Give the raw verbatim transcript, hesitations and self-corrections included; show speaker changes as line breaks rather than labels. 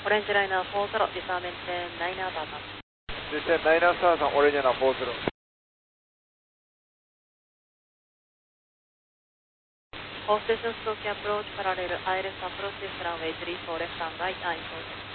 オレンジライナーフォーゼロ、ディサーメンテンナイナーバータン。
Descend nine nine thousand, orange runner four zero.
All stations Tokyo approach parallel I L S approach this runway three four left and right, I four.